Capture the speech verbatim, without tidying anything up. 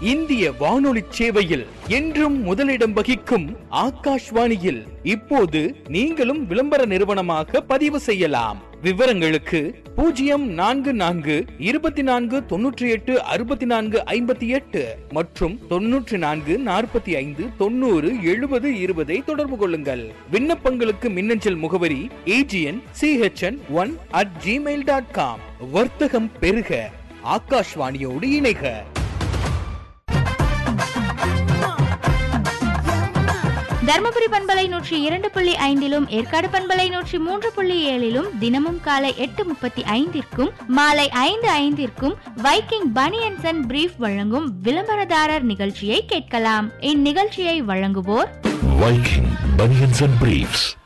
இந்திய வானொலி சேவையில் என்றும் முதலிடம் வகிக்கும் ஆகாஷ்வாணியில் இப்போது நீங்களும் விளம்பர நிறுவனமாக பதிவு செய்யலாம். விவரங்களுக்கு பூஜ்ஜியம் நான்கு நான்கு இருபத்தி நான்கு தொன்னூற்றி எட்டு அறுபத்தி நான்கு ஐம்பத்தி எட்டு மற்றும் தொன்னூற்றி நான்கு நாற்பத்தி ஐந்து தொண்ணூறு எழுபது இருபதை தொடர்பு கொள்ளுங்கள். விண்ணப்பங்களுக்கு மின்னஞ்சல் முகவரி AGN CHN one at Gmail dot com. வர்த்தகம் பெருக, ஆகாஷ்வாணியோடு இணைக. தர்மபுரி பண்பலை நூற்றி இரண்டு புள்ளி ஐந்திலும் ஏற்காடு பண்பலை நூற்றி மூன்று புள்ளி ஏழிலும் தினமும் காலை எட்டு முப்பத்தி ஐந்திற்கும் மாலை ஐந்து ஐந்திற்கும் வைக்கிங் பனியன்ஸ் அண்ட் பிரீஃப் வழங்கும் விளம்பரதாரர் நிகழ்ச்சியை கேட்கலாம். இந்நிகழ்ச்சியை வழங்குவோர் வைக்கிங் பனியன்ஸ் அண்ட் பிரீஃப்ஸ்.